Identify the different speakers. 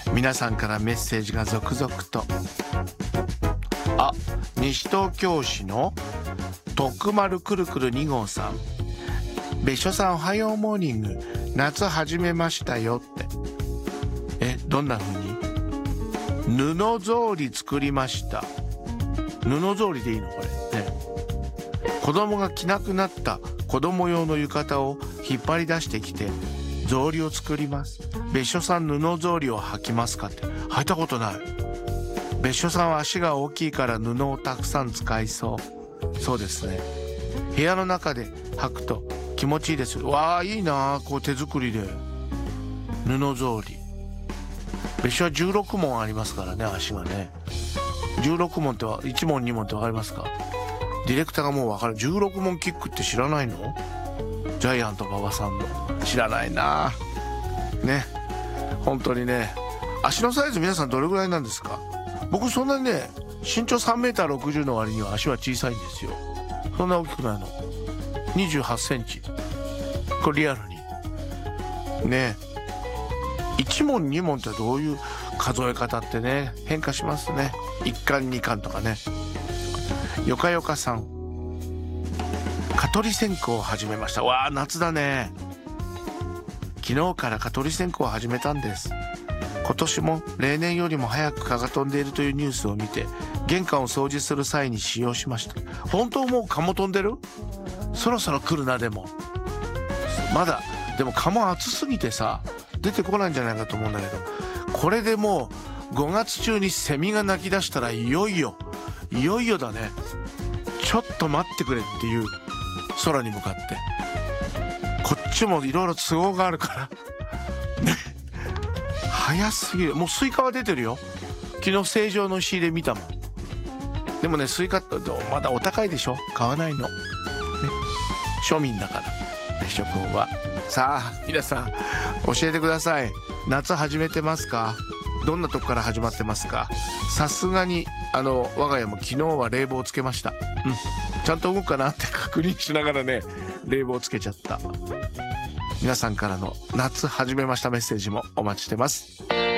Speaker 1: 皆さんからメッセージが続々と。あ、西東京市の徳丸くるくる2号さん、別所さんおはようモーニング、夏始めましたよって。どんな風に？布草履作りました。布草履でいいのこれね。子供が着なくなった子供用の浴衣を引っ張り出してきて草履を作ります。別所さん布草履を履きますかって。履いたことない。別所さんは足が大きいから布をたくさん使いそう。そうですね。部屋の中で履くと気持ちいいです。わあ、いいな、こう手作りで布草履。別所は16問ありますからね、足がね。16問っては1問2問って分かりますか？ディレクターがもう分かる。16問キックって知らないの？ジャイアント馬場さんの。知らないなね。本当にね。足のサイズ皆さんどれぐらいなんですか？僕そんなにね、身長3メーター60の割には足は小さいんですよ。そんな大きくないの。28センチ。これリアルにね。1問2問ってどういう数え方ってね、変化しますね。1巻2巻とかね。よかよかさん、蚊取り線香を始めました。わあ、夏だね。昨日から蚊取り線香を始めたんです。今年も例年よりも早く蚊が飛んでいるというニュースを見て、玄関を掃除する際に使用しました。本当もう蚊も飛んでる？そろそろ来るな。でもまだ、でも蚊も暑すぎてさ出てこないんじゃないかと思うんだけど、これでもう5月中にセミが鳴き出したらいよいよだね。ちょっと待ってくれっていう、空に向かって。こっちもいろいろ都合があるからね。早すぎる。もうスイカは出てるよ。昨日成城の石入れ見たもん。でもね、スイカってまだお高いでしょ。買わないのね。庶民だから別所君は。さあ皆さん教えてください。夏始めてますか？どんなとこから始まってますか？さすがに我が家も昨日は冷房つけました。ちゃんと動くかなって確認しながらね、冷房つけちゃった。皆さんからの夏始めましたメッセージもお待ちしてます。